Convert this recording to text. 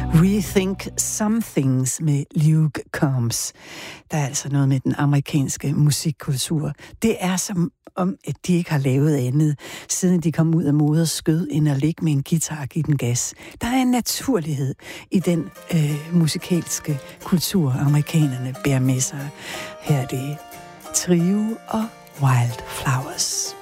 Rethink Some Things med Luke Combs. Der er altså noget med den amerikanske musikkultur. Det er som om, at de ikke har lavet andet, siden de kom ud af moders skød, end at ligge med en guitar og give den gas. Der er en naturlighed i den musikalske kultur, amerikanerne bærer med sig. Her er det Trio og Wildflowers.